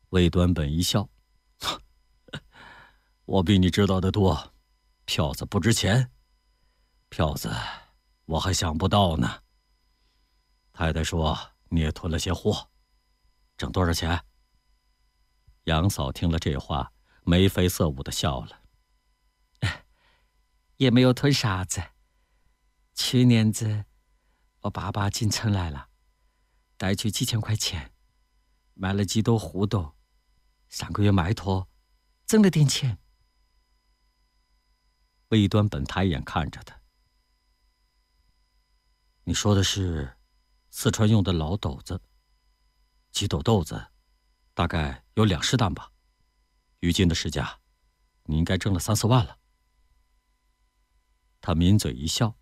魏端本一笑：“我比你知道的多，票子不值钱，票子我还想不到呢。太太说你也囤了些货，挣多少钱？”杨嫂听了这话，眉飞色舞的笑了：“ 也没有囤啥子。去年子我爸爸进城来了，带去几千块钱，买了几朵胡豆，上个月卖脱，挣了点钱。” 魏端本抬眼看着他：“你说的是四川用的老斗子，几斗豆子，大概有2石担吧？如今的市价，你应该挣了3、4万了。”他抿嘴一笑：“